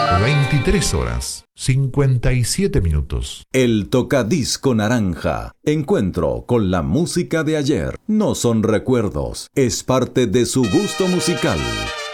23:57. El Tocadisco Naranja. Encuentro con la música de ayer. No son recuerdos, es parte de su gusto musical.